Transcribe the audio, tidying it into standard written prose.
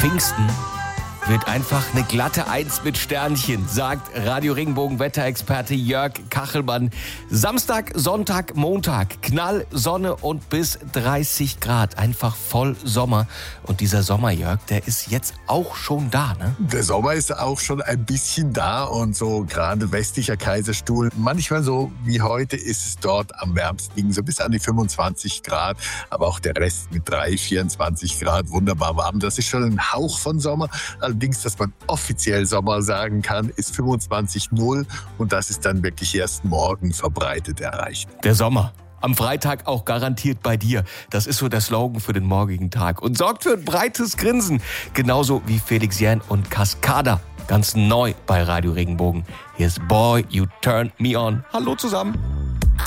Pfingsten wird einfach eine glatte 1 mit Sternchen, sagt Radio Regenbogen Wetterexperte Jörg Kachelmann. Samstag, Sonntag, Montag, Knall, Sonne und bis 30 Grad. Einfach voll Sommer. Und dieser Sommer, Jörg, der ist jetzt auch schon da, ne? Der Sommer ist auch schon ein bisschen da und so gerade westlicher Kaiserstuhl. Manchmal so wie heute ist es dort am wärmsten, liegen so bis an die 25 Grad. Aber auch der Rest mit 24 Grad wunderbar warm. Das ist schon ein Hauch von Sommer. Allerdings, dass man offiziell Sommer sagen kann, ist 25,0 und das ist dann wirklich erst morgen verbreitet erreicht. Der Sommer. Am Freitag auch garantiert bei dir. Das ist so der Slogan für den morgigen Tag und sorgt für ein breites Grinsen. Genauso wie Felix Jähn und Cascada. Ganz neu bei Radio Regenbogen. Hier ist Boy, You Turn Me On. Hallo zusammen.